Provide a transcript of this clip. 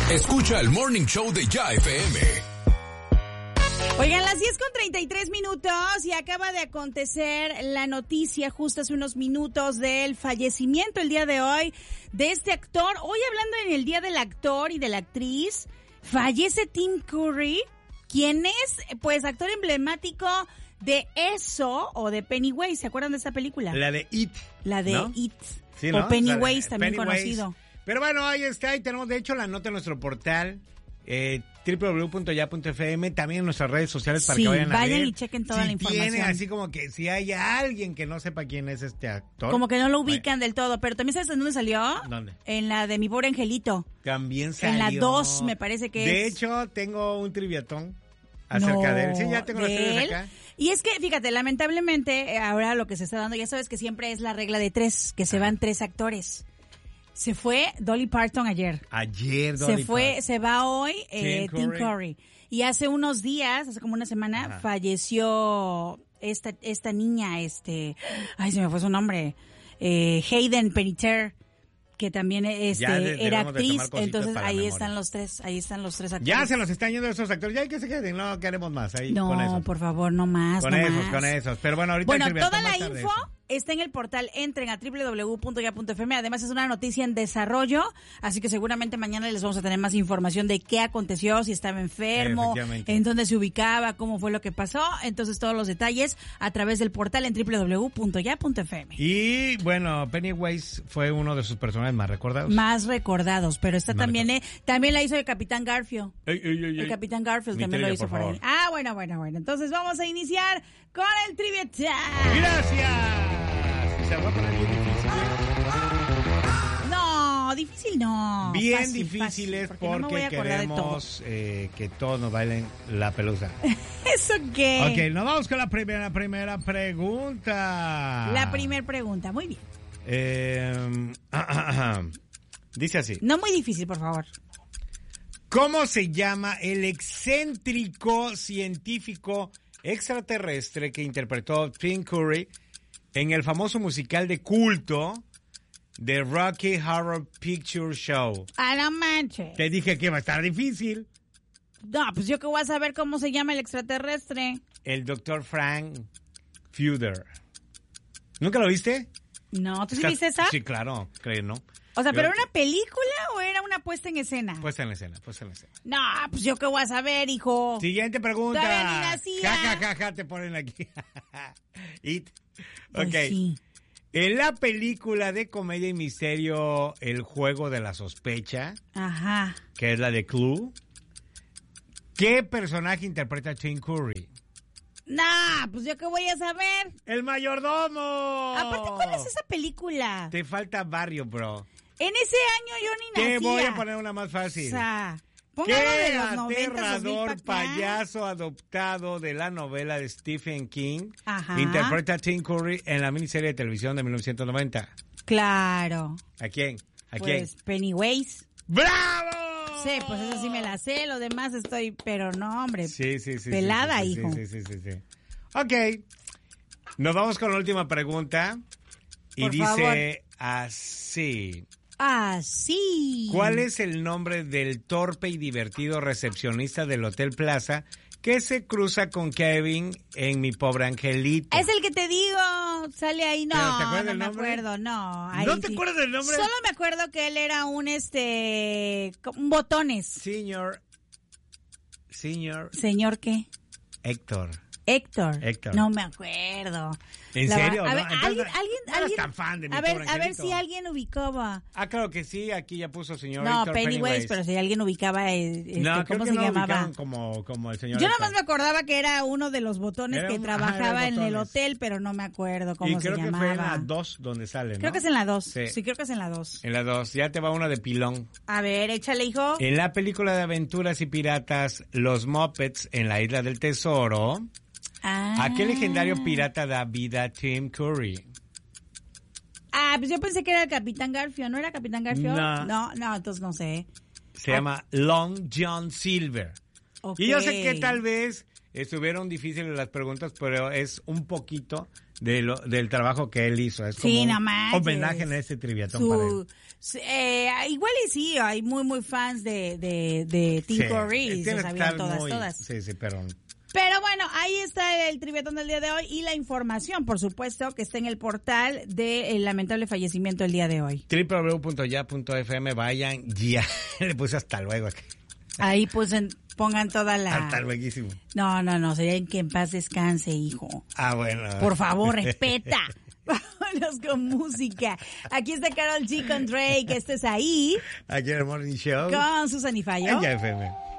Escucha el Morning Show de Ya FM. Oigan, las 10:33 y acaba de acontecer la noticia justo hace unos minutos del fallecimiento el día de hoy de este actor. Hoy hablando en el Día del Actor y de la Actriz, fallece Tim Curry, quien es pues actor emblemático de Eso o de Pennywise. ¿Se acuerdan de esta película? La de It. La de ¿no? It. Sí, ¿no? O Pennywise, también Pennywise. conocido. Pero bueno, ahí está, ahí tenemos de hecho la nota en nuestro portal, www.ya.fm, también en nuestras redes sociales para Sí, que vayan a ver. y chequen toda la información. Tiene así como que si hay alguien que no sepa quién es este actor. Como que no lo ubican del todo, pero también ¿sabes en dónde salió? ¿Dónde? En la de Mi Pobre Angelito. También salió. En la 2 me parece que de es. hecho, tengo un triviatón acerca de él. Sí, ya tengo las trivias acá. Y es que, fíjate, lamentablemente, ahora lo que se está dando, ya sabes que siempre es la regla de 3, que se van 3 actores. Se fue Dolly Parton ayer. Dolly Parton. Se va hoy Tim Curry. Y hace unos días, hace como una semana, falleció esta niña, ay, se me fue su nombre, Hayden Panettiere, que también era actriz. Entonces ahí están los tres actores. Ya se nos están yendo esos actores, ya hay que se queden, no queremos más ahí. No, con esos. por favor, no más. Con esos. Pero bueno, ahorita toda la info está en el portal, entren a www.ya.fm. Además es una noticia en desarrollo, así que seguramente mañana les vamos a tener más información de qué aconteció, si estaba enfermo, en dónde se ubicaba, cómo fue lo que pasó. Entonces todos los detalles a través del portal en www.ya.fm. Y bueno, Pennywise fue uno de sus personajes más recordados. Pero esta también la hizo el Capitán Garfield. El Capitán Garfield también lo hizo por ahí. Bueno. Entonces vamos a iniciar con el Trivia Time. ¡Gracias! ¿Se va a poner bien difícil? No, difícil no. Bien fácil, difíciles porque porque queremos que todos nos bailen la pelusa. ¿Eso qué? Ok, nos vamos con la primera pregunta. La primera pregunta, muy bien. Dice así. No muy difícil, por favor. ¿Cómo se llama el excéntrico científico extraterrestre que interpretó Tim Curry en el famoso musical de culto de Rocky Horror Picture Show? ¡A la manche! Te dije que iba a estar difícil. No, pues yo que voy a saber cómo se llama el extraterrestre. El Dr. Frank Fuder. ¿Nunca lo viste? No, ¿tú sí viste esa? Sí, claro, creo, ¿no? O sea, ¿pero era una película o era una puesta en escena? Puesta en la escena. No, pues yo qué voy a saber, hijo. Siguiente pregunta. Todavía ni nacía. Ja, te ponen aquí. It. Pues Ok. sí. En la película de comedia y misterio El Juego de la Sospecha, Ajá. que es la de Clue, ¿qué personaje interpreta Tim Curry? Nah, pues yo qué voy a saber. ¡El mayordomo! Aparte, ¿cuál es esa película? Te falta barrio, bro. En ese año yo ni nacía. Te voy a poner una más fácil. O sea, ¿Qué póngalo de los 90, aterrador payaso adoptado de la novela de Stephen King Ajá. interpreta a Tim Curry en la miniserie de televisión de 1990? Claro. ¿A quién? Pues Pennywise. ¡Bravo! Sí, pues eso sí me la sé, lo demás estoy, pero no, hombre. Sí. Pelada, hijo. Sí. Ok. Nos vamos con la última pregunta. Y Por dice favor. así. Así. ¿Cuál es el nombre del torpe y divertido recepcionista del Hotel Plaza que se cruza con Kevin en Mi Pobre Angelito? Es el que te digo, sale ahí, no, ¿Pero te acuerdas no del me nombre? acuerdo, no. Ahí ¿No te sí. acuerdas del nombre? Solo me acuerdo que él era un botones. Señor ¿Señor qué? Héctor. Héctor. No me acuerdo. ¿En serio? A ver, No, entonces, alguien. no eras tan fan de Mi A ver, Pobre a ver Angelito. si alguien ubicaba. Claro que sí, aquí ya puso señor No, Héctor Pennywise, pero si alguien ubicaba, no, ¿cómo creo se que no llamaba? ubicaban como el señor Yo Héctor. nada más me acordaba que era uno de los botones Era que un- trabajaba era en el botones. hotel, pero no me acuerdo cómo Y se creo que llamaba. fue en la 2 donde sale, ¿no? Creo que es en la 2. Sí. Sí, creo que es en la 2. En la 2. Ya te va una de pilón. A ver, échale, hijo. En la película de aventuras y piratas, Los Muppets en la Isla del Tesoro, ¿a qué legendario pirata da vida Tim Curry? Pues yo pensé que era el Capitán Garfield. ¿No era Capitán Garfield? No. No, entonces no sé. Se llama Long John Silver. Ok. Y yo sé que tal vez estuvieron difíciles las preguntas, pero es un poquito del trabajo que él hizo. Es como no un manches. homenaje en ese triviatón para él. Igual y sí, hay muy fans de Tim Curry, se sabían todas. Sí, pero bueno, ahí está el triviatón del día de hoy y la información, por supuesto, que está en el portal del lamentable fallecimiento del día de hoy. www.ya.fm, vayan ya. Le puse hasta luego. Ahí pongan toda la... Hasta lueguísimo. No, sería en que en paz descanse, hijo. Bueno. Por favor, respeta. Vámonos con música. Aquí está Karol G con Drake. Este es ahí. Aquí en el Morning Show. Con Susan y Fallo. En Ya FM.